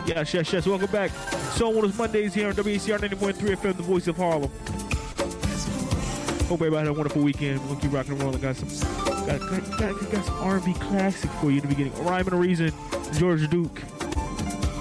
Yes. Welcome back. Soul Wellness Mondays here on WACR 90.3 FM, the voice of Harlem. Hope everybody had a wonderful weekend. We're gonna keep rocking and rolling. Got some R&B classic for you in the beginning. Rhyme and a Reason, Georgia Duke.